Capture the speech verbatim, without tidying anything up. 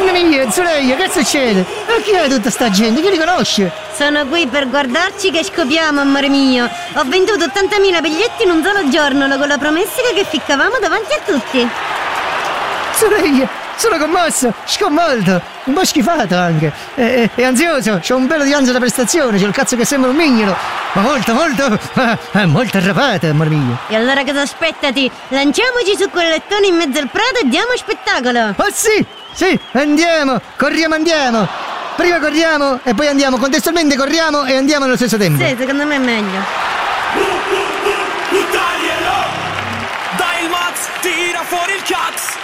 Nonna mia, sorella, che succede? Ma chi è tutta sta gente? Chi li conosce? Sono qui per guardarci che scopiamo, amore mio. Ho venduto ottantamila biglietti in un solo giorno, con la promessa che ficcavamo davanti a tutti. Sorella, sono commosso, sconvolto, un po' schifato anche. E, e, e ansioso, c'ho un pelo di ansia da prestazione, c'ho il cazzo che sembra un mignolo. Ma molto, molto, eh, molto arrappato, amore mio. E allora cosa aspettati? Lanciamoci su quel lettone in mezzo al prato e diamo spettacolo. Oh sì, sì, andiamo, corriamo, andiamo. Prima corriamo e poi andiamo, contestualmente corriamo e andiamo allo stesso tempo. Sì, secondo me è meglio. Taglielo! Dai il Max, tira fuori il cazzo!